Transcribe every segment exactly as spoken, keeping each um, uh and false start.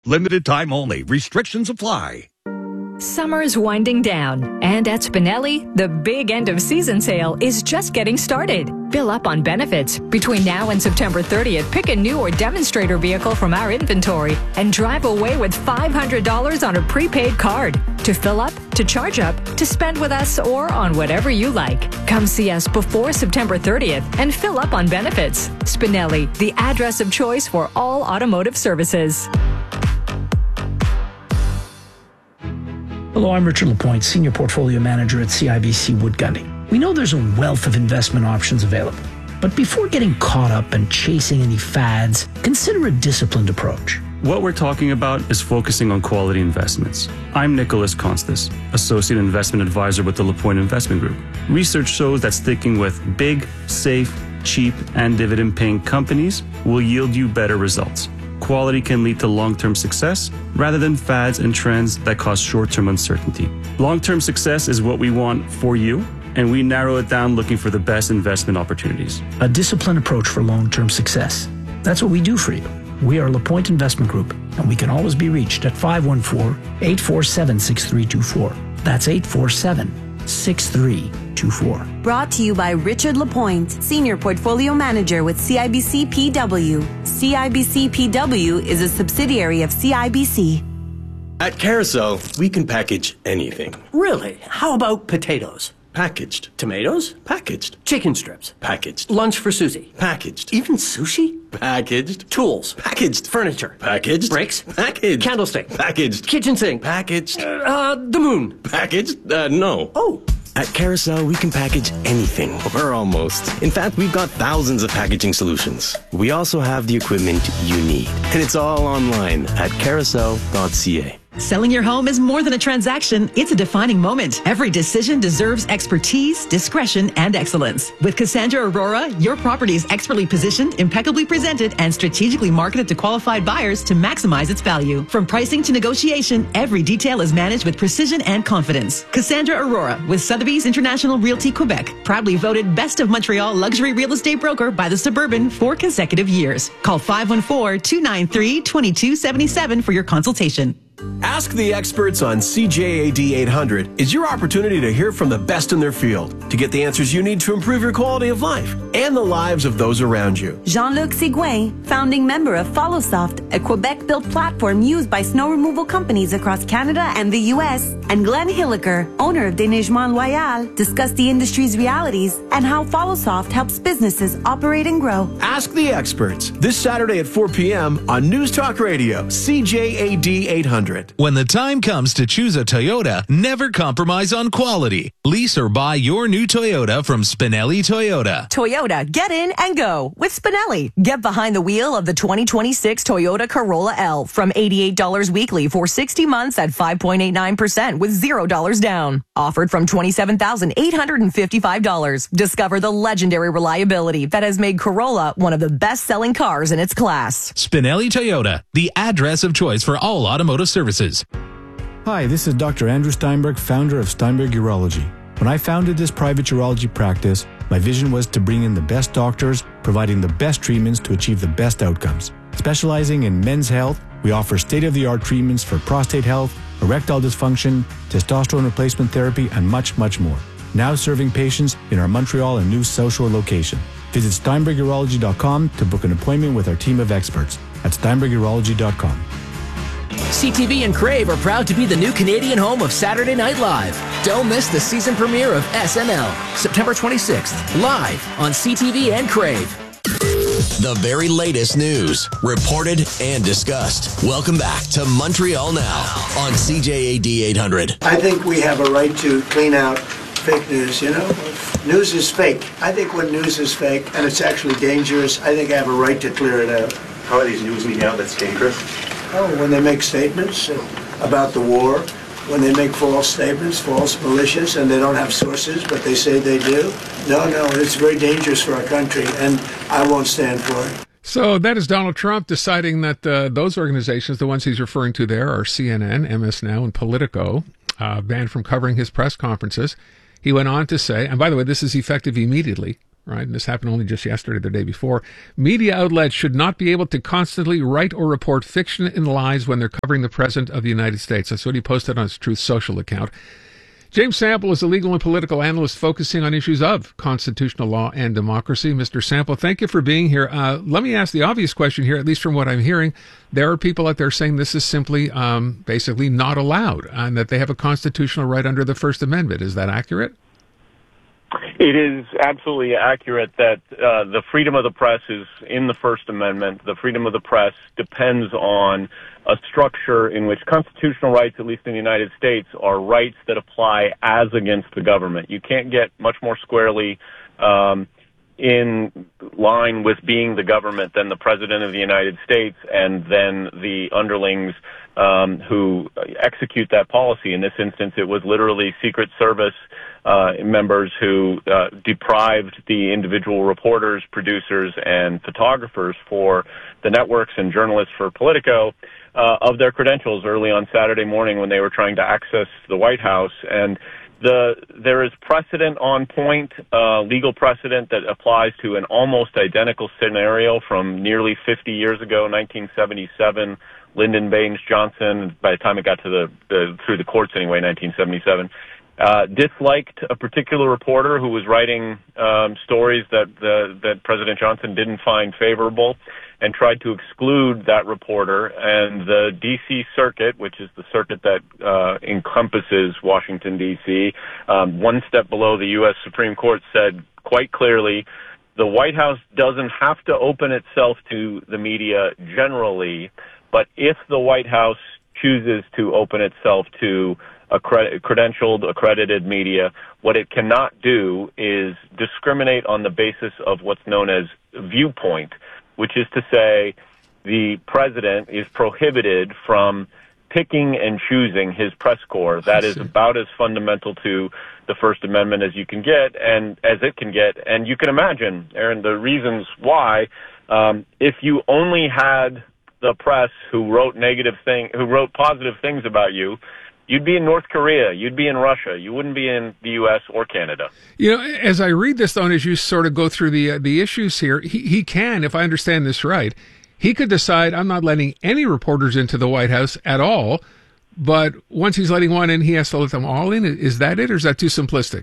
Limited time only. Restrictions apply. Summer's winding down, and at Spinelli, the big end of season sale is just getting started. Fill up on benefits. Between now and September thirtieth, pick a new or demonstrator vehicle from our inventory and drive away with five hundred dollars on a prepaid card. To fill up, to charge up, to spend with us, or on whatever you like. Come see us before September thirtieth and fill up on benefits. Spinelli, the address of choice for all automotive services. Hello, I'm Richard Lapointe, Senior Portfolio Manager at C I B C Wood Gundy. We know there's a wealth of investment options available, but before getting caught up and chasing any fads, consider a disciplined approach. What we're talking about is focusing on quality investments. I'm Nicholas Constas, Associate Investment Advisor with the Lapointe Investment Group. Research shows that sticking with big, safe, cheap, and dividend-paying companies will yield you better results. Quality can lead to long-term success rather than fads and trends that cause short-term uncertainty. Long-term success is what we want for you, and we narrow it down looking for the best investment opportunities. A disciplined approach for long-term success. That's what we do for you. We are Lapointe Investment Group, and we can always be reached at five one four, eight four seven, six three two four. That's eight four seven, six three two four. Brought to you by Richard Lapointe, Senior Portfolio Manager with C I B C P W. C I B C P W is a subsidiary of C I B C. At Carousel, we can package anything. Really? How about potatoes? Packaged. Tomatoes? Packaged. Chicken strips? Packaged. Lunch for Susie? Packaged. Even sushi? Packaged. Tools? Packaged. Furniture? Packaged. Bricks? Packaged. Candlestick? Packaged. Kitchen sink? Packaged. Uh, the moon? Packaged? Uh, no. Oh. At Carousel, we can package anything, or almost. In fact, we've got thousands of packaging solutions. We also have the equipment you need. And it's all online at carousel dot c a. Selling your home is more than a transaction. It's a defining moment. Every decision deserves expertise, discretion, and excellence. With Cassandra Aurora, your property is expertly positioned, impeccably presented, and strategically marketed to qualified buyers to maximize its value. From pricing to negotiation, every detail is managed with precision and confidence. Cassandra Aurora with Sotheby's International Realty Quebec, proudly voted Best of Montreal Luxury Real Estate Broker by The Suburban four consecutive years. Call five one four, two nine three, two two seven seven for your consultation. Ask the experts on C J A D eight hundred is your opportunity to hear from the best in their field to get the answers you need to improve your quality of life and the lives of those around you. Jean-Luc Sigouin, founding member of FollowSoft, a Quebec-built platform used by snow removal companies across Canada and the U S, and Glenn Hilliker, owner of Déneigement Loyal, discuss the industry's realities and how FollowSoft helps businesses operate and grow. Ask the experts this Saturday at four p.m. on News Talk Radio, C J A D eight hundred. When the time comes to choose a Toyota, never compromise on quality. Lease or buy your new Toyota from Spinelli Toyota. Toyota, get in and go with Spinelli. Get behind the wheel of the twenty twenty-six Toyota Corolla L from eighty-eight dollars weekly for sixty months at five point eight nine percent with zero dollars down. Offered from twenty-seven thousand eight hundred fifty-five dollars. Discover the legendary reliability that has made Corolla one of the best-selling cars in its class. Spinelli Toyota, the address of choice for all automotive services. Hi, this is Doctor Andrew Steinberg, founder of Steinberg Urology. When I founded this private urology practice, my vision was to bring in the best doctors, providing the best treatments to achieve the best outcomes. Specializing in men's health, we offer state-of-the-art treatments for prostate health, erectile dysfunction, testosterone replacement therapy, and much, much more. Now serving patients in our Montreal and New South Shore location. Visit steinberg urology dot com to book an appointment with our team of experts at steinberg urology dot com. C T V and Crave are proud to be the new Canadian home of Saturday Night Live. Don't miss the season premiere of S N L, September twenty-sixth, live on C T V and Crave. The very latest news, reported and discussed. Welcome back to Montreal Now on C J A D eight hundred. I think we have a right to clean out fake news, you know? News is fake. I think when news is fake and it's actually dangerous, I think I have a right to clear it out. How are these news media outlets dangerous? Oh, when they make statements about the war, when they make false statements, false, malicious, and they don't have sources, but they say they do. No, no, it's very dangerous for our country, and I won't stand for it. So that is Donald Trump deciding that uh, those organizations, the ones he's referring to there, are C N N, M S Now, and Politico, uh, banned from covering his press conferences. He went on to say, and by the way, this is effective immediately, right? And this happened only just yesterday, the day before. Media outlets should not be able to constantly write or report fiction and lies when they're covering the President of the United States. That's what he posted on his Truth Social account. James Sample is a legal and political analyst focusing on issues of constitutional law and democracy. Mister Sample, thank you for being here. Uh, let me ask the obvious question here, at least from what I'm hearing. There are people out there saying this is simply um, basically not allowed and that they have a constitutional right under the First Amendment. Is that accurate? It is absolutely accurate that uh, the freedom of the press is in the First Amendment. The freedom of the press depends on a structure in which constitutional rights, at least in the United States, are rights that apply as against the government. You can't get much more squarely um, in line with being the government than the President of the United States and then the underlings um, who execute that policy. In this instance, it was literally Secret Service uh, members who uh, deprived the individual reporters, producers, and photographers for the networks and journalists for Politico uh, of their credentials early on Saturday morning when they were trying to access the White House. And The, there is precedent on point, uh, legal precedent that applies to an almost identical scenario from nearly fifty years ago, nineteen seventy-seven. Lyndon Baines Johnson, by the time it got to the, the through the courts anyway, nineteen seventy-seven, uh, disliked a particular reporter who was writing um, stories that the, that President Johnson didn't find favorable, and tried to exclude that reporter. And the D C Circuit, which is the circuit that uh, encompasses Washington, D C, um, one step below the U S Supreme Court, said quite clearly the White House doesn't have to open itself to the media generally, but if the White House chooses to open itself to accred- credentialed, accredited media, what it cannot do is discriminate on the basis of what's known as viewpoint, which is to say the president is prohibited from picking and choosing his press corps. That is about as fundamental to the First Amendment as you can get, and as it can get. And you can imagine, Aaron, the reasons why. Um, if you only had the press who wrote negative thing, who wrote positive things about you, you'd be in North Korea, you'd be in Russia, you wouldn't be in the U S or Canada. You know, as I read this, though, and as you sort of go through the uh, the issues here, he, he can, if I understand this right, he could decide, I'm not letting any reporters into the White House at all, but once he's letting one in, he has to let them all in. Is that it, or is that too simplistic?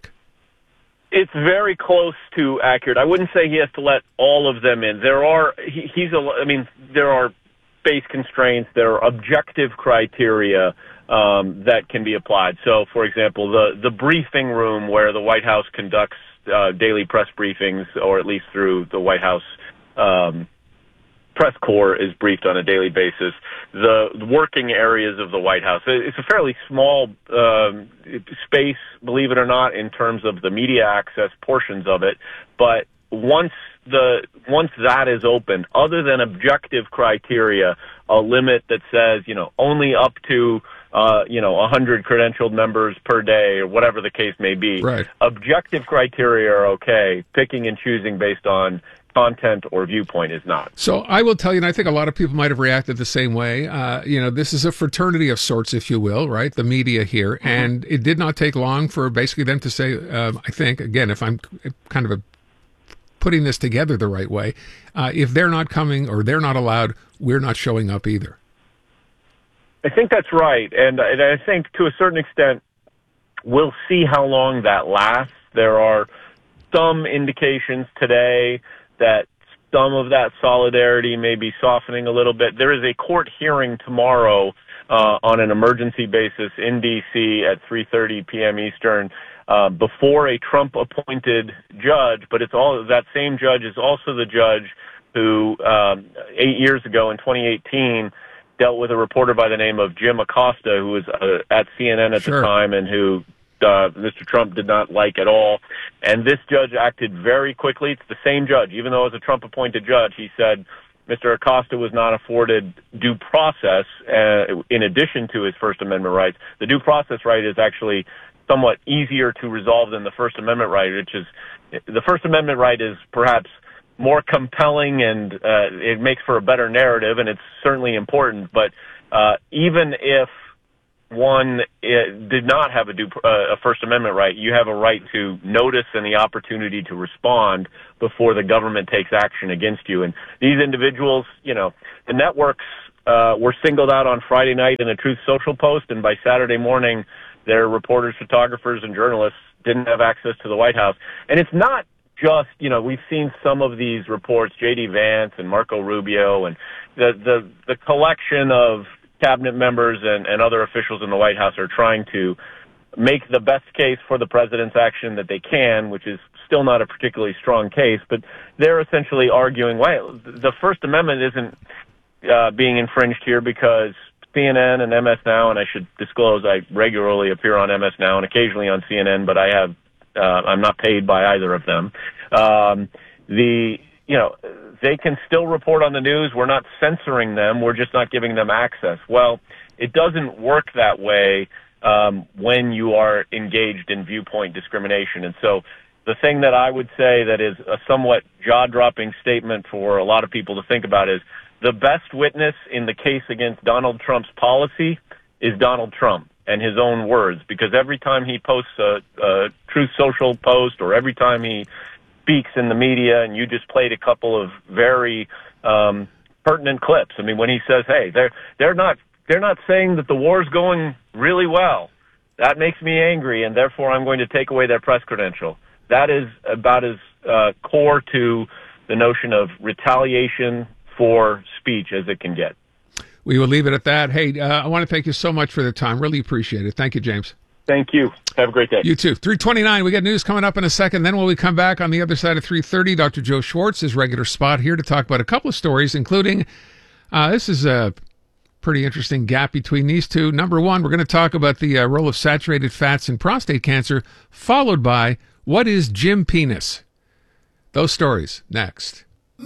It's very close to accurate. I wouldn't say he has to let all of them in. There are, he, he's a, I mean, there are space constraints, there are objective criteria Um, that can be applied. So, for example, the, the briefing room where the White House conducts uh, daily press briefings, or at least through the White House um, press corps is briefed on a daily basis. The working areas of the White House, it's a fairly small um, space, believe it or not, in terms of the media access portions of it. But once the once that is open, other than objective criteria, a limit that says, you know, only up to Uh, you know, one hundred credentialed members per day, or whatever the case may be. Right. Objective criteria are okay. Picking and choosing based on content or viewpoint is not. So I will tell you, and I think a lot of people might have reacted the same way. Uh, you know, this is a fraternity of sorts, if you will, right? The media here. Mm-hmm. And it did not take long for basically them to say, um, I think, again, if I'm kind of a, putting this together the right way, uh, if they're not coming or they're not allowed, we're not showing up either. I think that's right, and, and I think to a certain extent we'll see how long that lasts. There are some indications today that some of that solidarity may be softening a little bit. There is a court hearing tomorrow uh, on an emergency basis in D C at three thirty p.m. Eastern uh, before a Trump-appointed judge, but it's all that same judge is also the judge who um, eight years ago in twenty eighteen dealt with a reporter by the name of Jim Acosta, who was uh, at C N N at Sure. the time and who uh, Mister Trump did not like at all. And this judge acted very quickly. It's the same judge. Even though it was a Trump-appointed judge, he said Mister Acosta was not afforded due process uh, in addition to his First Amendment rights. The due process right is actually somewhat easier to resolve than the First Amendment right, which is the First Amendment right is perhaps more compelling, and uh, it makes for a better narrative, and it's certainly important. But uh, even if one it did not have a, due, uh, a First Amendment right. You have a right to notice and the opportunity to respond before the government takes action against you. And these individuals, you know, the networks uh, were singled out on Friday night in a Truth Social post, and by Saturday morning, their reporters, photographers, and journalists didn't have access to the White House. And it's not just, you know, we've seen some of these reports, J D Vance and Marco Rubio, and the, the, the collection of cabinet members and, and other officials in the White House are trying to make the best case for the president's action that they can, which is still not a particularly strong case, but they're essentially arguing, well, the First Amendment isn't uh, being infringed here because C N N and M S Now, and I should disclose I regularly appear on M S Now and occasionally on C N N, but I have, uh, I'm not paid by either of them. Um, the, you know, they can still report on the news. We're not censoring them. We're just not giving them access. Well, it doesn't work that way um, when you are engaged in viewpoint discrimination. And so the thing that I would say that is a somewhat jaw-dropping statement for a lot of people to think about is the best witness in the case against Donald Trump's policy is Donald Trump and his own words, because every time he posts a, a Truth Social post or every time he speaks in the media, and you just played a couple of very um, pertinent clips. I mean, when he says, "Hey, they're they're not they're not saying that the war's going really well," that makes me angry, and therefore I'm going to take away their press credential. That is about as uh, core to the notion of retaliation for speech as it can get. We will leave it at that. Hey, uh, I want to thank you so much for the time. Really appreciate it. Thank you, James. Thank you. Have a great day. You too. three twenty-nine. We got news coming up in a second. Then when we come back on the other side of three thirty, Doctor Joe Schwartz, his regular spot here to talk about a couple of stories, including uh, this is a pretty interesting gap between these two. Number one, we're going to talk about the uh, role of saturated fats in prostate cancer, followed by what is Jim Penis? Those stories next.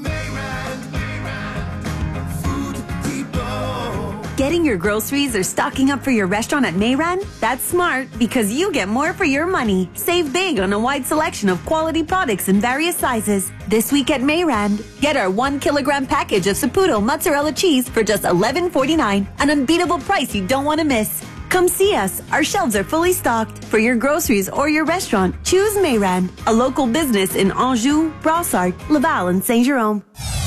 Getting your groceries or stocking up for your restaurant at Mayran? That's smart because you get more for your money. Save big on a wide selection of quality products in various sizes. This week at Mayran, get our one kilogram package of Saputo mozzarella cheese for just eleven forty-nine, an unbeatable price you don't want to miss. Come see us. Our shelves are fully stocked. For your groceries or your restaurant, choose Mayran, a local business in Anjou, Brossard, Laval, and Saint-Jérôme.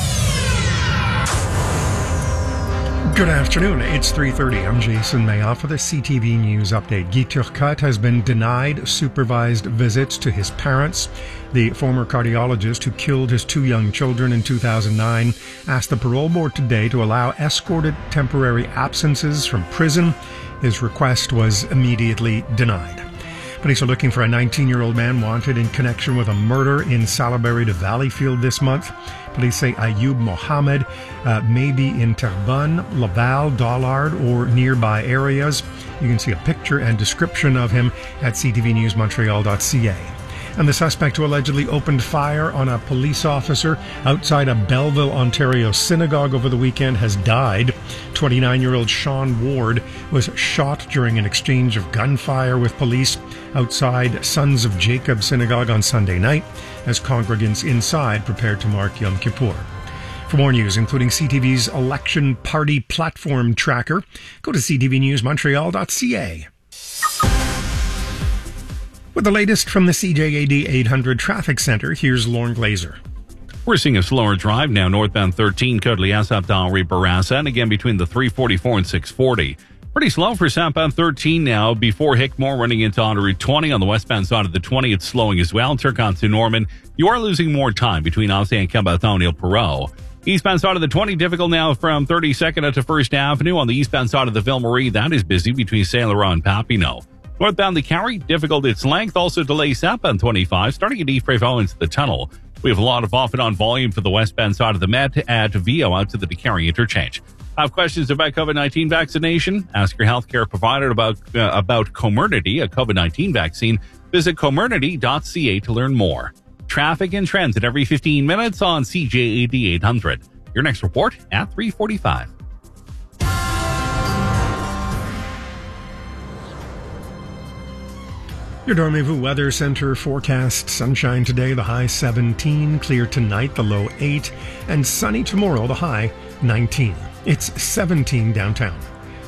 Good afternoon. It's three thirty. I'm Jason Mayoff for the C T V News Update. Guy Turcotte has been denied supervised visits to his parents. The former cardiologist who killed his two young children in two thousand nine asked the parole board today to allow escorted temporary absences from prison. His request was immediately denied. Police are looking for a nineteen-year-old man wanted in connection with a murder in Salaberry to Valleyfield this month. Police say Ayub Mohammed uh, may be in Terrebonne, Laval, Dollard, or nearby areas. You can see a picture and description of him at c t v news montreal dot c a. And the suspect who allegedly opened fire on a police officer outside a Belleville, Ontario synagogue over the weekend has died. twenty-nine-year-old Sean Ward was shot during an exchange of gunfire with police outside Sons of Jacob Synagogue on Sunday night as congregants inside prepared to mark Yom Kippur. For more news, including C T V's election party platform tracker, go to c t v news montreal dot c a. With the latest from the C J A D eight hundred Traffic Center, here's Lorne Glazer. We're seeing a slower drive now northbound thirteen, Côte-Liesse up to Henri Bourassa, and again between the three forty-four and six forty. Pretty slow for southbound thirteen now before Hickmore running into on Route twenty. On the westbound side of the twenty, it's slowing as well. Turcotte to Norman, you are losing more time between Ossé and Cabathon and Perot. Eastbound side of the twenty, difficult now from thirty-second to First Avenue. On the eastbound side of the Ville Marie, that is busy between Saint Laurent and Papineau. Northbound the Carry, difficult its length. Also delays southbound twenty-five, starting at Yves Prévost into the tunnel. We have a lot of off and on volume for the westbound side of the Met at Vio out to the DeCarry interchange. Have questions about COVID nineteen vaccination? Ask your healthcare provider about uh, about Comirnaty, a COVID nineteen vaccine. Visit comirnaty dot c a to learn more. Traffic and trends at every fifteen minutes on C J A D eight hundred. Your next report at three forty-five. Your Dormez-vous Weather Center forecast: sunshine today, the high seventeen, clear tonight, the low eight, and sunny tomorrow, the high nineteen. It's seventeen downtown.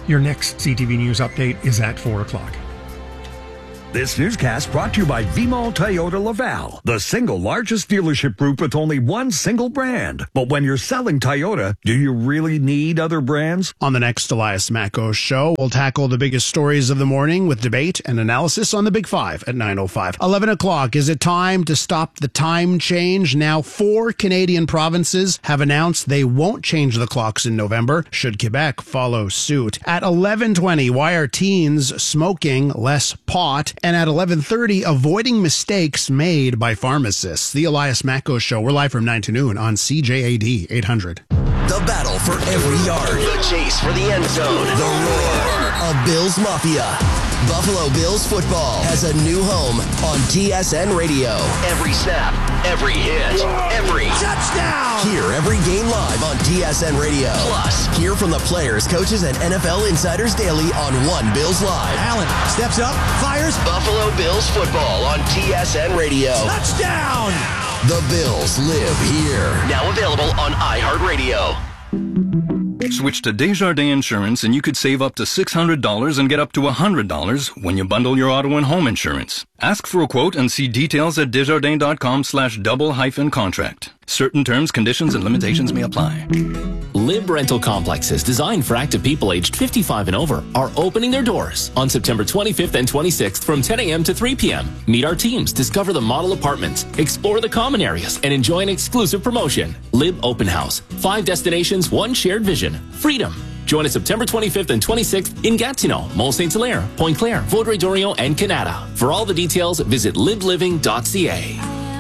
Your next C T V News update is at four o'clock. This newscast brought to you by V-Mall Toyota Laval, the single largest dealership group with only one single brand. But when you're selling Toyota, do you really need other brands? On the next Elias Macko show, we'll tackle the biggest stories of the morning with debate and analysis on the Big Five at nine oh five. eleven o'clock, is it time to stop the time change? Now, four Canadian provinces have announced they won't change the clocks in November. Should Quebec follow suit? At eleven twenty, why are teens smoking less pot? And at eleven thirty, avoiding mistakes made by pharmacists. The Elias Macko Show. We're live from nine to noon on C J A D eight hundred. The battle for every yard. The chase for the end zone. The roar of Bills Mafia. Buffalo Bills football has a new home on T S N Radio. Every snap, every hit, every touchdown. Hear every game live on T S N Radio. Plus, hear from the players, coaches, and N F L insiders daily on One Bills Live. Allen steps up, fires. Buffalo Bills football on T S N Radio. Touchdown. The Bills live here. Now available on iHeartRadio. Switch to Desjardins Insurance and you could save up to six hundred dollars and get up to one hundred dollars when you bundle your auto and home insurance. Ask for a quote and see details at desjardins.com slash double hyphen contract. Certain terms, conditions, and limitations may apply. Lib Rental Complexes, designed for active people aged fifty-five and over, are opening their doors on September twenty-fifth and twenty-sixth from ten a.m. to three p.m. Meet our teams, discover the model apartments, explore the common areas, and enjoy an exclusive promotion. Lib Open House. Five destinations, one shared vision. Freedom. Join us September twenty-fifth and twenty-sixth in Gatineau, Mont Saint Hilaire, Pointe Claire, Vaudreuil-Dorion, and Canada. For all the details, visit lib living dot c a.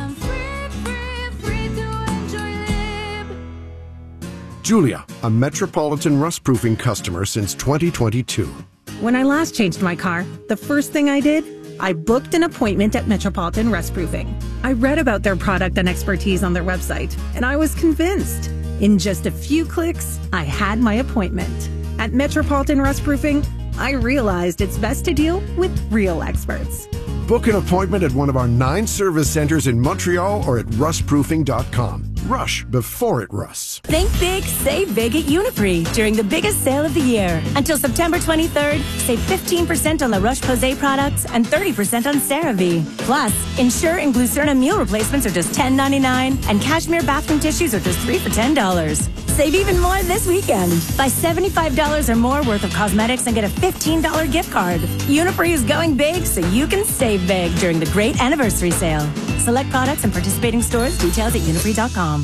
Julia, a Metropolitan rust-proofing customer since twenty twenty-two. When I last changed my car, the first thing I did, I booked an appointment at Metropolitan Rustproofing. I read about their product and expertise on their website, and I was convinced. In just a few clicks, I had my appointment. At Metropolitan Rustproofing, I realized it's best to deal with real experts. Book an appointment at one of our nine service centers in Montreal or at rust proofing dot com. Rush before it rusts. Think big, save big at Uniprix during the biggest sale of the year. Until September twenty-third, save fifteen percent on La Roche-Posay products and thirty percent on CeraVe. Plus, Ensure and Glucerna meal replacements are just ten ninety-nine, and Cashmere bathroom tissues are just three for ten dollars. Save even more this weekend. Buy seventy-five dollars or more worth of cosmetics and get a fifteen dollars gift card. Uniprix is going big so you can save big during the great anniversary sale. Select products and participating stores. Details at uniprix dot com.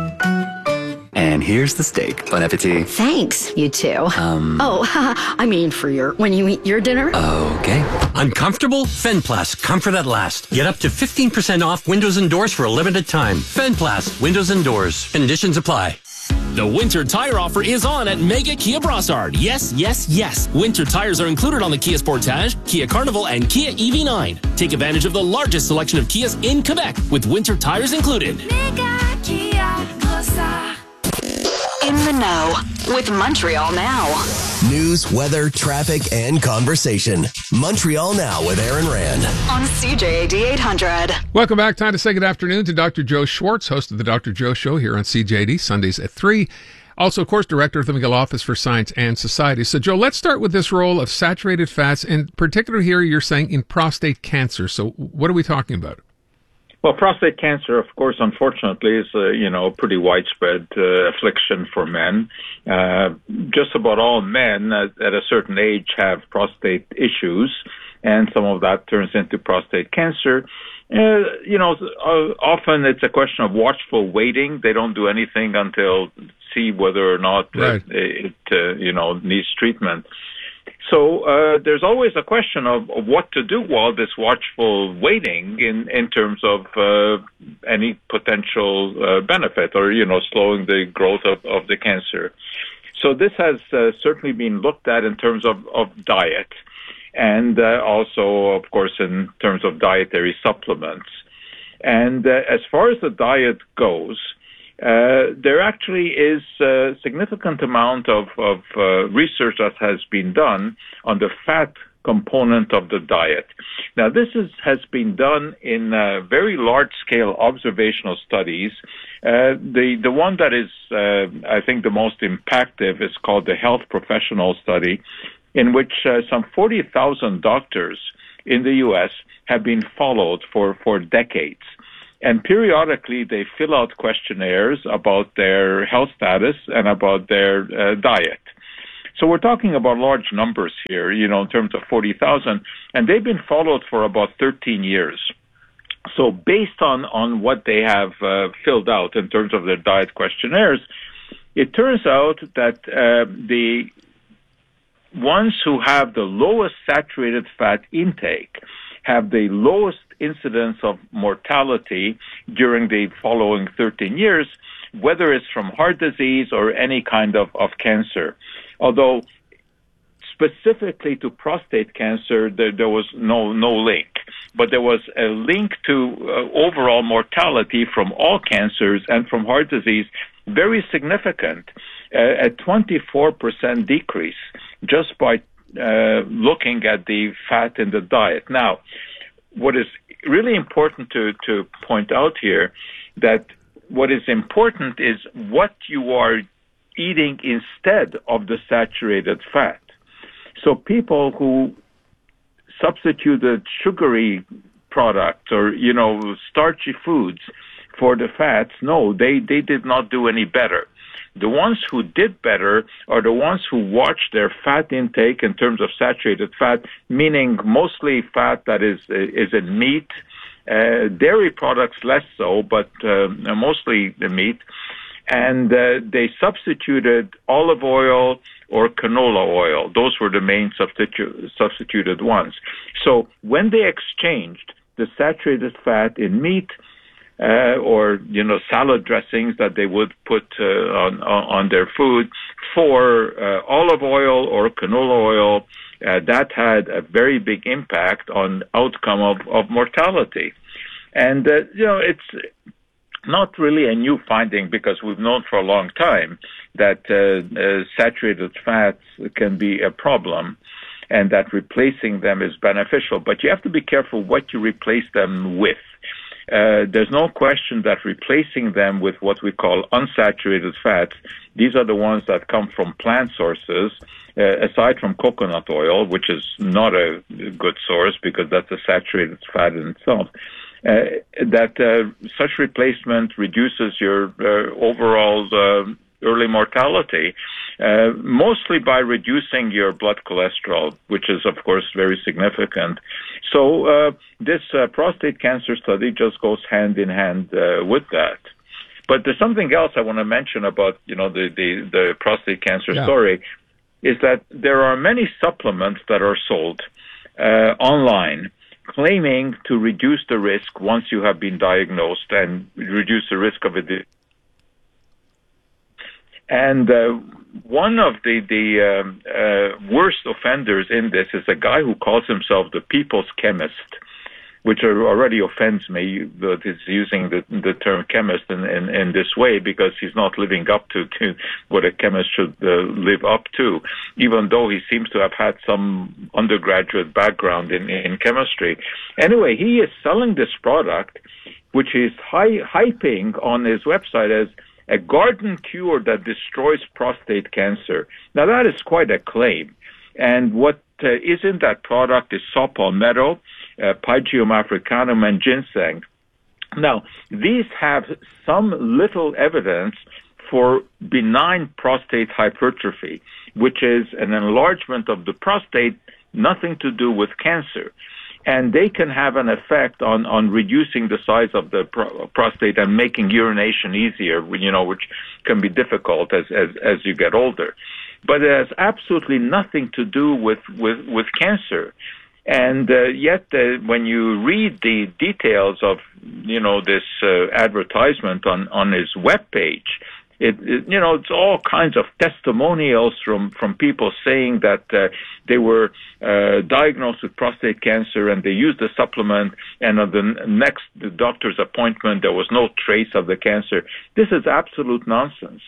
And here's the steak. Bon appetit. Thanks, you too. Um. Oh, I mean for your, when you eat your dinner. Okay. Uncomfortable? Fenplast. Comfort at last. Get up to fifteen percent off windows and doors for a limited time. Fenplast. Windows and doors. Conditions apply. The winter tire offer is on at Mega Kia Brossard. Yes, yes, yes. Winter tires are included on the Kia Sportage, Kia Carnival, and Kia E V nine. Take advantage of the largest selection of Kias in Quebec with winter tires included. Mega Kia Brossard. In the know with Montreal Now. News, weather, traffic, and conversation. Montreal Now with Aaron Rand. On C J A D eight hundred. Welcome back. Time to say good afternoon to Doctor Joe Schwartz, host of the Doctor Joe Show here on C J A D, Sundays at three. Also, of course, director of the McGill Office for Science and Society. So, Joe, let's start with this role of saturated fats, and particularly here you're saying in prostate cancer. So what are we talking about? Well, prostate cancer, of course, unfortunately, is a, you know, a pretty widespread uh, affliction for men. Uh, just about all men at, at a certain age have prostate issues, and some of that turns into prostate cancer. Uh, you know, uh, often it's a question of watchful waiting. They don't do anything until see whether or not right. it, it uh, you know, needs treatment. So uh, there's always a question of, of what to do while this watchful waiting in, in terms of uh, any potential uh, benefit or, you know, slowing the growth of, of the cancer. So this has uh, certainly been looked at in terms of, of diet and uh, also, of course, in terms of dietary supplements. And uh, as far as the diet goes, Uh, there actually is a significant amount of, of uh, research that has been done on the fat component of the diet. Now, this is, has been done in uh, very large-scale observational studies. Uh, the the one that is, uh, I think, the most impactful is called the Health Professional Study, in which uh, some forty thousand doctors in the U S have been followed for, for decades. And periodically, they fill out questionnaires about their health status and about their uh, diet. So we're talking about large numbers here, you know, in terms of forty thousand, and they've been followed for about thirteen years. So based on, on what they have uh, filled out in terms of their diet questionnaires, it turns out that uh, the ones who have the lowest saturated fat intake have the lowest incidence of mortality during the following thirteen years, whether it's from heart disease or any kind of, of cancer. Although specifically to prostate cancer, there, there was no, no link. But there was a link to uh, overall mortality from all cancers and from heart disease, very significant, uh, a twenty-four percent decrease just by uh, looking at the fat in the diet. Now, what is really important to, to point out here, that what is important is what you are eating instead of the saturated fat. So people who substituted sugary products or, you know, starchy foods for the fats, no, they, they did not do any better. The ones who did better are the ones who watched their fat intake in terms of saturated fat, meaning mostly fat that is is in meat, uh, dairy products less so, but uh, mostly the meat. And uh, they substituted olive oil or canola oil. Those were the main substitu- substituted ones. So when they exchanged the saturated fat in meat uh, or, you know, salad dressings that they would put uh, on, on their food for uh, olive oil or canola oil, uh, that had a very big impact on outcome of, of mortality. And, uh, you know, it's not really a new finding because we've known for a long time that uh, uh, saturated fats can be a problem and that replacing them is beneficial. But you have to be careful what you replace them with. Uh, there's no question that replacing them with what we call unsaturated fats, these are the ones that come from plant sources, uh, aside from coconut oil, which is not a good source because that's a saturated fat in itself. Uh, that uh, such replacement reduces your uh, overall uh, early mortality, uh, mostly by reducing your blood cholesterol, which is, of course, very significant. So uh, this uh, prostate cancer study just goes hand in hand uh, with that. But there's something else I want to mention about, you know, the, the, the prostate cancer yeah. story, is that there are many supplements that are sold uh, online claiming to reduce the risk once you have been diagnosed and reduce the risk of it. And uh, one of the, the um, uh, worst offenders in this is a guy who calls himself the people's chemist, which already offends me that he's using the, the term chemist in, in, in this way because he's not living up to, to what a chemist should uh, live up to, even though he seems to have had some undergraduate background in, in chemistry. Anyway, he is selling this product, which is hy- hyping on his website as a garden cure that destroys prostate cancer. Now, that is quite a claim. And what uh, is in that product is saw palmetto, uh, Pygeum africanum, and ginseng. Now, these have some little evidence for benign prostate hypertrophy, which is an enlargement of the prostate, nothing to do with cancer. And they can have an effect on, on reducing the size of the pro- prostate and making urination easier, you know, which can be difficult as, as, as you get older. But it has absolutely nothing to do with, with, with cancer. And uh, yet, uh, when you read the details of, you know, this uh, advertisement on, on his webpage, It, it, you know, it's all kinds of testimonials from, from people saying that uh, they were uh, diagnosed with prostate cancer and they used the supplement, and on the next the doctor's appointment there was no trace of the cancer. This is absolute nonsense.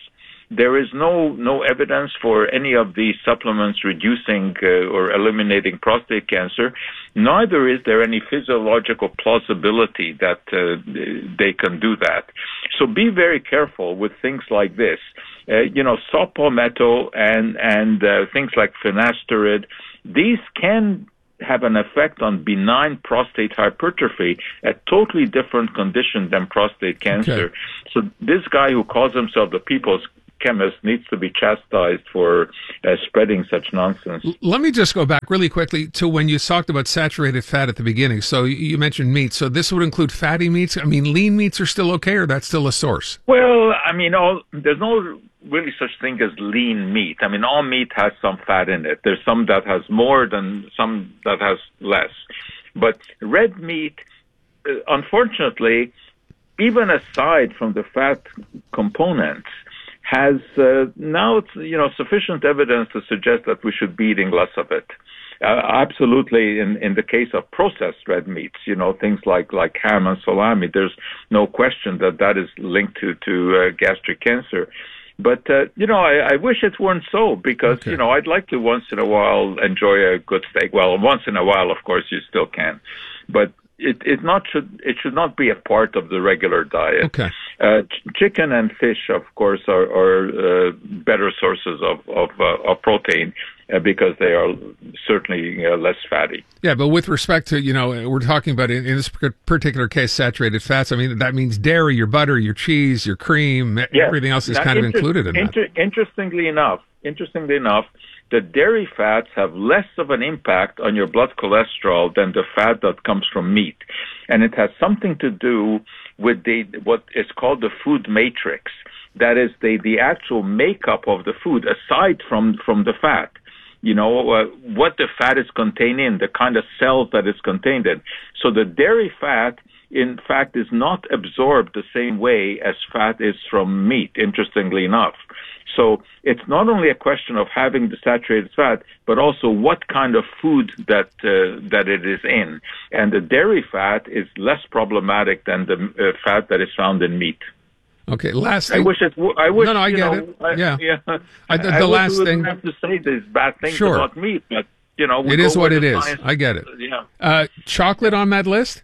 there is no no evidence for any of these supplements reducing uh, or eliminating prostate cancer. Neither is there any physiological plausibility that uh, they can do that. So be very careful with things like this. Uh, you know, saw palmetto and and uh, things like finasteride. These can have an effect on benign prostate hypertrophy, a totally different condition than prostate cancer. Okay. So this guy who calls himself the people's chemist needs to be chastised for uh, spreading such nonsense. Let me just go back really quickly to when you talked about saturated fat at the beginning. So you mentioned meat. So this would include fatty meats. I mean, lean meats are still okay, or that's still a source? Well, I mean, all, there's no really such thing as lean meat. I mean, all meat has some fat in it. There's some that has more than some that has less. But red meat, uh, unfortunately, even aside from the fat components, has uh, now you know sufficient evidence to suggest that we should be eating less of it. Uh, absolutely, in, in the case of processed red meats, you know, things like, like ham and salami, there's no question that that is linked to, to uh, gastric cancer. But, uh, you know, I, I wish it weren't so because, okay. you know, I'd like to once in a while enjoy a good steak. Well, once in a while, of course, you still can. But it, it not should it should not be a part of the regular diet. Okay. Uh, ch- chicken and fish, of course, are, are uh, better sources of, of, uh, of protein. Uh, because they are certainly uh, less fatty. Yeah, but with respect to, you know, we're talking about in, in this particular case, saturated fats. I mean, that means dairy, your butter, your cheese, your cream, yes. everything else is now, kind inter- of included in inter- that. Interestingly enough, interestingly enough, the dairy fats have less of an impact on your blood cholesterol than the fat that comes from meat. And it has something to do with the what is called the food matrix. That is the, the actual makeup of the food aside from, from the fat. You know, uh, what the fat is contained in, the kind of cells that it's contained in. So the dairy fat, in fact, is not absorbed the same way as fat is from meat, interestingly enough. So it's not only a question of having the saturated fat, but also what kind of food that uh, that it is in. And the dairy fat is less problematic than the uh, fat that is found in meat. Okay, last thing. I wish it. W- I wish. No, no, I get know, it. I, yeah, yeah. I, the, the I last wouldn't thing. have to say these bad things Sure. about meat, but you know, we it is what it is. Science. I get it. Yeah. Uh, chocolate on that list?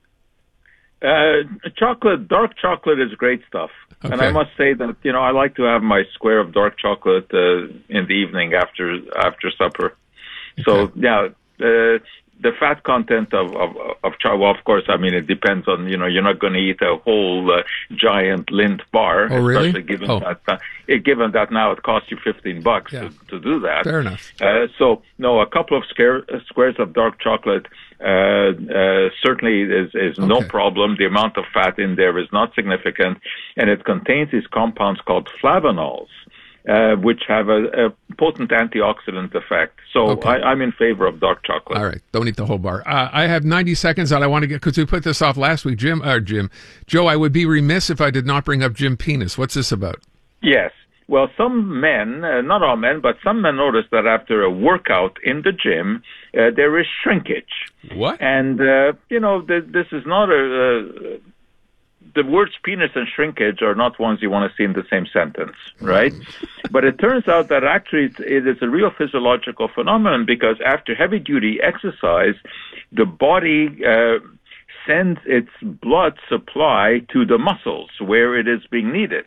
Uh, chocolate, dark chocolate is great stuff, okay. And I must say that you know I like to have my square of dark chocolate uh, in the evening after after supper. Okay. So yeah. Uh, The fat content of, of, of chocolate, well, of course, I mean, it depends on, you know, you're not going to eat a whole uh, giant Lindt bar. Oh, really? Especially given, oh. that, uh, it, given that now it costs you fifteen bucks yeah. to, to do that. Fair enough. Uh, so, no, a couple of scare, uh, squares of dark chocolate uh, uh, certainly is, is okay. no problem. The amount of fat in there is not significant, and it contains these compounds called flavanols. Uh, which have a, a potent antioxidant effect. So okay. I, I'm in favor of dark chocolate. All right. Don't eat the whole bar. Uh, I have ninety seconds that I want to get, because we put this off last week. Jim, uh, Jim, Joe, I would be remiss if I did not bring up Jim Penis. What's this about? Yes. Well, some men, uh, not all men, but some men notice that after a workout in the gym, uh, there is shrinkage. What? And, uh, you know, th- this is not a... Uh, the words penis and shrinkage are not ones you want to see in the same sentence, right? But it turns out that actually it is a real physiological phenomenon because after heavy-duty exercise, the body uh, sends its blood supply to the muscles where it is being needed.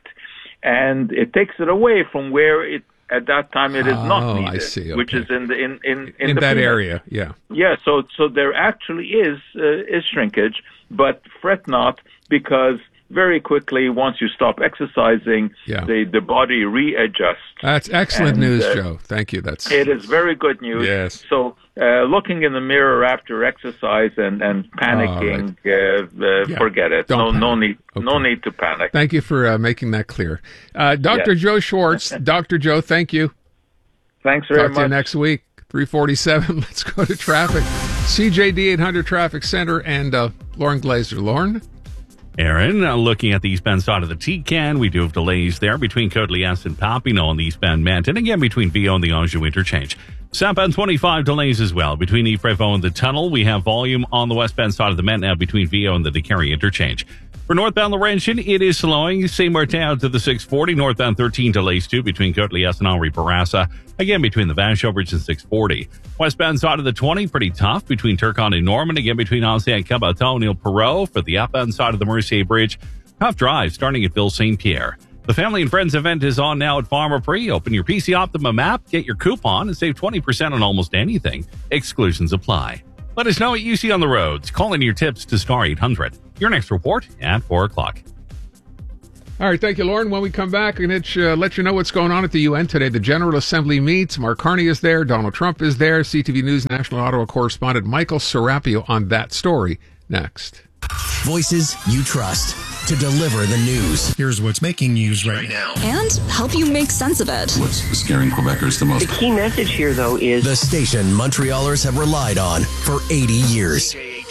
And it takes it away from where it at that time it is oh, not needed, I see. Okay. which is in the in in, in, in the that penis. area, yeah. Yeah, so so there actually is uh, is shrinkage, but fret not, because very quickly, once you stop exercising, yeah. the, the body readjusts. That's excellent and, news, uh, Joe. Thank you. That's It is very good news. Yes. So uh, looking in the mirror after exercise and, and panicking, oh, right. uh, uh, yeah. forget it. Don't no panic. no need okay. no need to panic. Thank you for uh, making that clear. Uh, Doctor Yes. Joe Schwartz, Doctor Joe, thank you. Thanks very Talk much. to you next week. three forty-seven. Let's go to traffic. C J D eight hundred Traffic Center and uh, Lauren Glazer. Lauren? Aaron, uh, looking at the eastbound side of the T-Can, we do have delays there between Côte-Liesse and Papineau on the eastbound Manton, again between Viau and the Anjou interchange. Southbound twenty-five delays as well. Between Yves-Prévost and the tunnel, we have volume on the westbound side of the Met now between Viau and the Décarie interchange. For northbound Laurentian, it is slowing. Saint-Martin to the six forty. Northbound thirteen delays too between Côte-Liesse and Henri Bourassa. Again, between the Vachon Bridge and six forty. Westbound side of the twenty, pretty tough between Turcotte and Norman. Again, between Ancien Cabaton and Ile Perrot. For the outbound side of the Mercier Bridge, tough drive starting at Ville Saint Pierre. The Family and Friends event is on now at Pharmaprix. Open your P C Optimum app, get your coupon, and save twenty percent on almost anything. Exclusions apply. Let us know what you see on the roads. Call in your tips to star eight hundred. Your next report at four o'clock. All right, thank you, Lauren. When we come back, and it uh, let you know what's going on at the U N today. The General Assembly meets. Mark Carney is there. Donald Trump is there. C T V News National Ottawa correspondent Michael Serapio on that story next. Voices you trust to deliver the news. Here's what's making news right now. And help you make sense of it. What's scaring Quebecers the most? The key message here, though, is the station Montrealers have relied on for eighty years.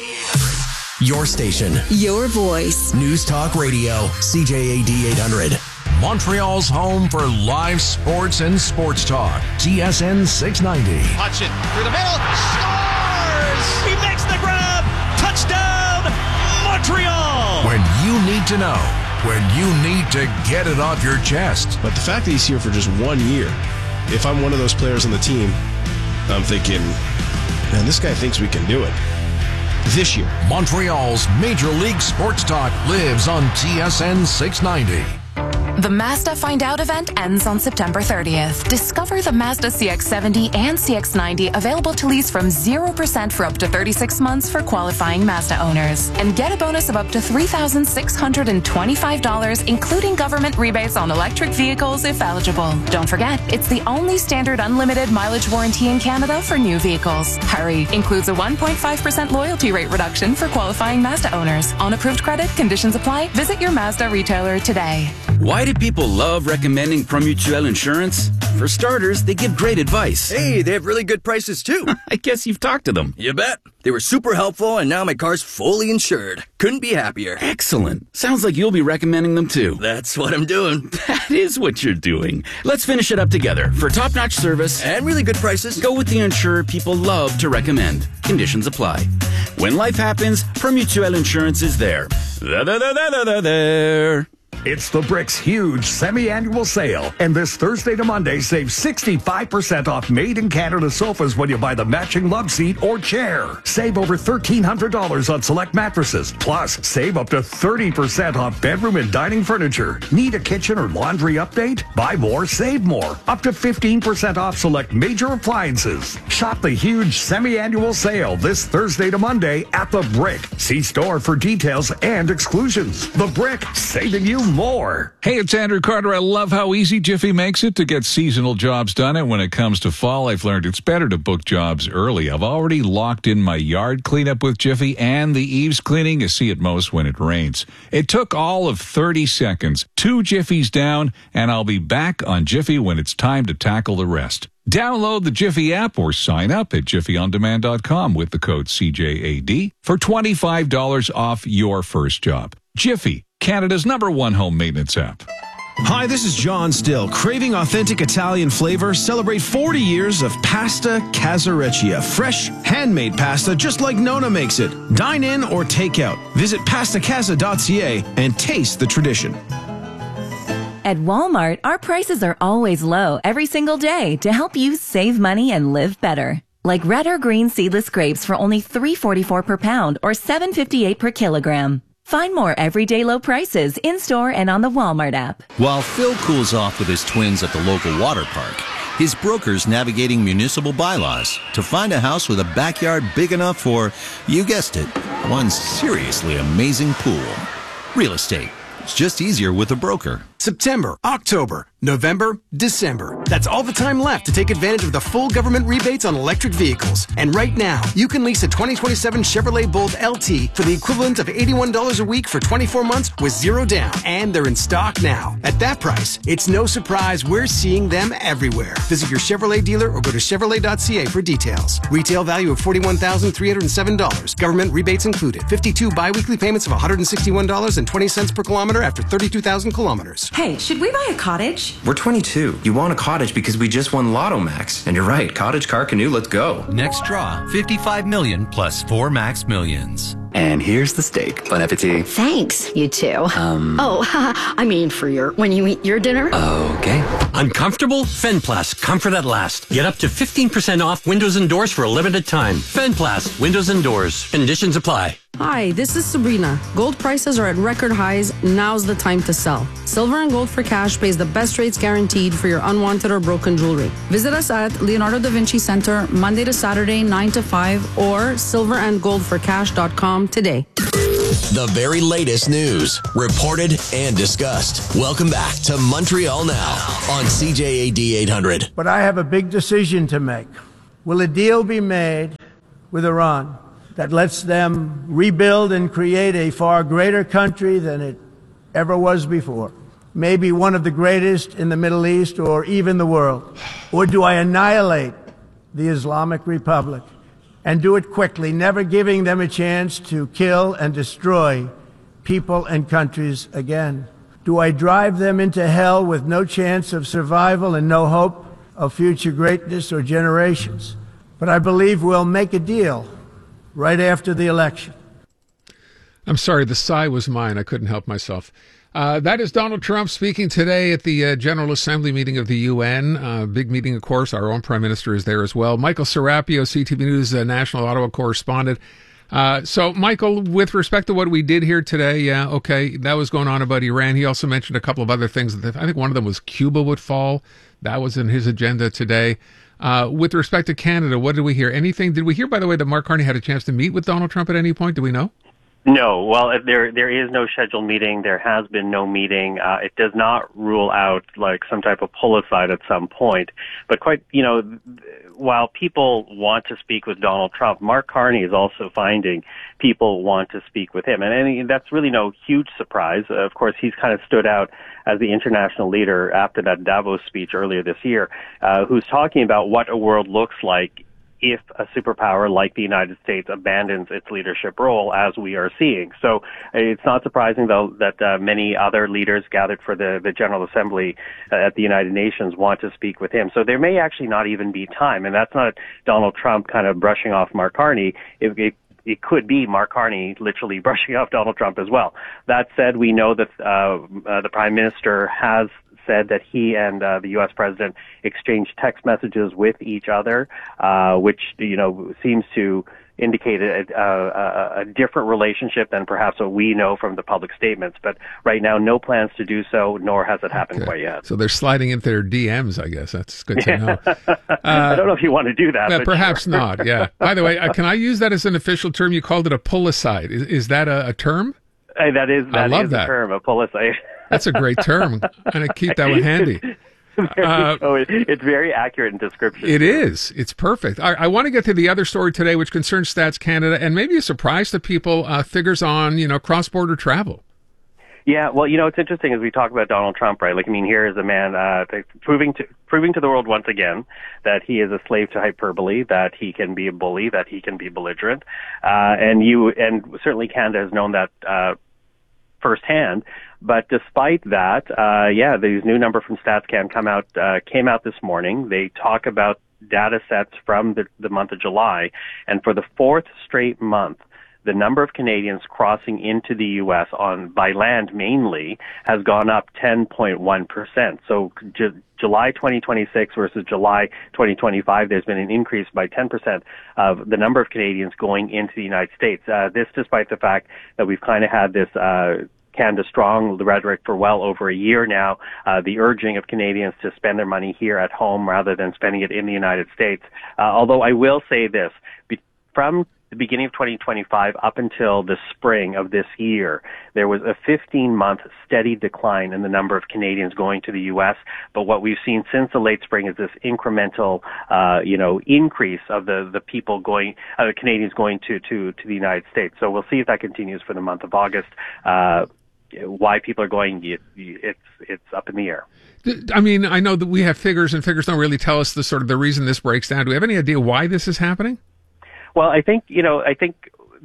Your station. Your voice. News Talk Radio, C J A D eight hundred. Montreal's home for live sports and sports talk. T S N six ninety. Hutchin through the middle. Scores! He makes the grab. Touchdown, Montreal! When you need to know. When you need to get it off your chest. But the fact that he's here for just one year, if I'm one of those players on the team, I'm thinking, man, this guy thinks we can do it. This year. Montreal's Major League Sports Talk lives on T S N six ninety. The Mazda Find Out event ends on September thirtieth. Discover the Mazda C X seventy and C X ninety available to lease from zero percent for up to thirty-six months for qualifying Mazda owners. And get a bonus of up to three thousand six hundred twenty-five dollars, including government rebates on electric vehicles if eligible. Don't forget, it's the only standard unlimited mileage warranty in Canada for new vehicles. Hurry! Includes a one point five percent loyalty rate reduction for qualifying Mazda owners. On approved credit, conditions apply. Visit your Mazda retailer today. Why do people love recommending Promutuel Insurance? For starters, they give great advice. Hey, they have really good prices too. I guess you've talked to them. You bet. They were super helpful, and now my car's fully insured. Couldn't be happier. Excellent. Sounds like you'll be recommending them too. That's what I'm doing. That is what you're doing. Let's finish it up together. For top-notch service and really good prices, go with the insurer people love to recommend. Conditions apply. When life happens, Promutuel Insurance is there. There. It's the Brick's huge semi-annual sale. And this Thursday to Monday, save sixty-five percent off made-in-Canada sofas when you buy the matching love seat or chair. Save over thirteen hundred dollars on select mattresses. Plus, save up to thirty percent off bedroom and dining furniture. Need a kitchen or laundry update? Buy more, save more. Up to fifteen percent off select major appliances. Shop the huge semi-annual sale this Thursday to Monday at the Brick. See store for details and exclusions. The Brick, saving you more. Hey, it's Andrew Carter. I love how easy Jiffy makes it to get seasonal jobs done. And when it comes to fall, I've learned it's better to book jobs early. I've already locked in my yard cleanup with Jiffy and the eaves cleaning you see at most when it rains. It took all of thirty seconds, two Jiffies down, and I'll be back on Jiffy when it's time to tackle the rest. Download the Jiffy app or sign up at jiffy on demand dot com with the code C J A D for twenty-five dollars off your first job. Jiffy, Canada's number one home maintenance app. Hi, this is John Still. Craving authentic Italian flavor? Celebrate forty years of Pasta Casareccia. Fresh, handmade pasta just like Nona makes it. Dine in or take out. Visit pasta casa dot c a and taste the tradition. At Walmart, our prices are always low every single day to help you save money and live better. Like red or green seedless grapes for only three forty-four per pound or seven fifty-eight per kilogram. Find more everyday low prices in-store and on the Walmart app. While Phil cools off with his twins at the local water park, his broker's navigating municipal bylaws to find a house with a backyard big enough for, you guessed it, one seriously amazing pool. Real estate. It's just easier with a broker. September, October, November, December. That's all the time left to take advantage of the full government rebates on electric vehicles. And right now, you can lease a twenty twenty-seven Chevrolet Bolt L T for the equivalent of eighty-one dollars a week for twenty-four months with zero down. And they're in stock now. At that price, it's no surprise we're seeing them everywhere. Visit your Chevrolet dealer or go to chevrolet dot c a for details. Retail value of forty-one thousand three hundred seven dollars. Government rebates included. fifty-two biweekly payments of one hundred sixty-one dollars and twenty cents per kilometer after thirty-two thousand kilometers. Hey, should we buy a cottage? We're twenty-two. You want a cottage because we just won Lotto Max. And you're right, cottage, car, canoe, let's go. Next draw, fifty-five million plus four Max Millions. And here's the steak. Bon appetit. Thanks, you two. Um. Oh, I mean for your, when you eat your dinner. Okay. Uncomfortable? Fenplast, comfort at last. Get up to fifteen percent off windows and doors for a limited time. Fenplast, windows and doors. Conditions apply. Hi, this is Sabrina. Gold prices are at record highs. Now's the time to sell. Silver and Gold for Cash pays the best rates guaranteed for your unwanted or broken jewelry. Visit us at Leonardo da Vinci Center Monday to Saturday, nine to five, or silver and gold for cash dot com today. The very latest news, reported and discussed. Welcome back to Montreal Now on C J A D eight hundred. But I have a big decision to make. Will a deal be made with Iran that lets them rebuild and create a far greater country than it ever was before? Maybe one of the greatest in the Middle East or even the world? Or do I annihilate the Islamic Republic and do it quickly, never giving them a chance to kill and destroy people and countries again? Do I drive them into hell with no chance of survival and no hope of future greatness or generations? But I believe we'll make a deal right after the election. I'm sorry, the sigh was mine. I couldn't help myself. Uh, that is Donald Trump speaking today at the uh, General Assembly meeting of the U N. Uh, big meeting, of course. Our own Prime Minister is there as well. Michael Serapio, C T V News uh, National Ottawa correspondent. Uh, so, Michael, with respect to what we did here today, yeah, okay, that was going on about Iran. He also mentioned a couple of other things. I think one of them was Cuba would fall. That was in his agenda today. Uh, with respect to Canada, what did we hear? Anything? Did we hear, by the way, that Mark Carney had a chance to meet with Donald Trump at any point? Do we know? No. Well, there there is no scheduled meeting. There has been no meeting. Uh, it does not rule out like some type of pull-aside at some point. But quite, you know, while people want to speak with Donald Trump, Mark Carney is also finding people want to speak with him. And, and that's really no huge surprise. Uh, of course, he's kind of stood out as the international leader after that Davos speech earlier this year, uh, who's talking about what a world looks like if a superpower like the United States abandons its leadership role, as we are seeing. So it's not surprising, though, that uh, many other leaders gathered for the, the General Assembly uh, at the United Nations want to speak with him. So there may actually not even be time, and that's not Donald Trump kind of brushing off Mark Carney. It, it, it could be Mark Carney literally brushing off Donald Trump as well. That said, we know that uh, uh, the Prime Minister has said that he and uh, the U S president exchanged text messages with each other, uh, which, you know, seems to indicate a, a, a different relationship than perhaps what we know from the public statements. But right now, no plans to do so, nor has it happened Okay. quite yet. So they're sliding into their D Ms, I guess. That's good to know. Uh, I don't know if you want to do that. Yeah, but perhaps sure. not, yeah. By the way, uh, can I use that as an official term? You called it a pull-aside. Is, is that a, a term? Hey, that is, I that love is that. a term, a pull-aside. That's a great term. I'm going to keep that one handy. Uh, oh, it, it's very accurate in description. It is. It's perfect. I, I want to get to the other story today, which concerns Stats Canada, and maybe a surprise to people, uh, figures on, you know, cross-border travel. Yeah, well, you know, it's interesting as we talk about Donald Trump, right? Like, I mean, here is a man uh, proving to proving to the world once again that he is a slave to hyperbole, that he can be a bully, that he can be belligerent, uh, and you and certainly Canada has known that uh, firsthand. But despite that, uh, yeah, these new number from StatsCan come out uh, came out this morning. They talk about data sets from the, the month of July, and for the fourth straight month, the number of Canadians crossing into the U S on by land mainly has gone up ten point one percent. So Ju- July twenty twenty-six versus July twenty twenty-five, there's been an increase by ten percent of the number of Canadians going into the United States. Uh, this despite the fact that we've kind of had this uh, Canada Strong rhetoric for well over a year now, uh, the urging of Canadians to spend their money here at home rather than spending it in the United States. Uh, although I will say this, be- from the beginning of twenty twenty-five up until the spring of this year, there was a fifteen-month steady decline in the number of Canadians going to the U S. But what we've seen since the late spring is this incremental, uh, you know, increase of the, the people going, uh, the Canadians going to, to, to the United States. So we'll see if that continues for the month of August. Uh, why people are going, it, it's it's up in the air. I mean, I know that we have figures, and figures don't really tell us the sort of the reason this breaks down. Do we have any idea why this is happening? Well, I think, you know, I think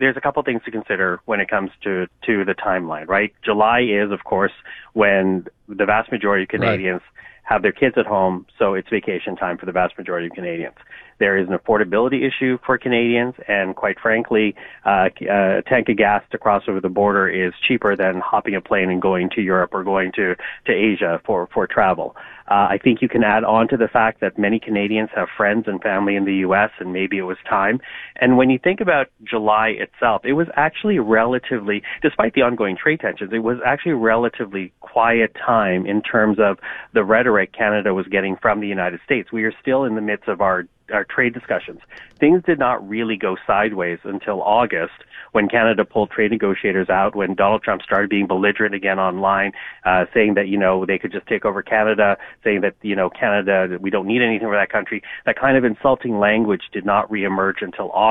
there's a couple things to consider when it comes to, to the timeline, right? July is, of course, when the vast majority of Canadians right. have their kids at home, so it's vacation time for the vast majority of Canadians. There is an affordability issue for Canadians, and quite frankly, uh, a tank of gas to cross over the border is cheaper than hopping a plane and going to Europe or going to, to Asia for, for travel. Uh, I think you can add on to the fact that many Canadians have friends and family in the U S, and maybe it was time. And when you think about July itself, it was actually relatively, despite the ongoing trade tensions, it was actually a relatively quiet time in terms of the rhetoric Canada was getting from the United States. We are still in the midst of our our trade discussions. Things did not really go sideways until August, when Canada pulled trade negotiators out, when Donald Trump started being belligerent again online, uh, saying that, you know, they could just take over Canada, saying that, you know, Canada, we don't need anything for that country. That kind of insulting language did not reemerge until August.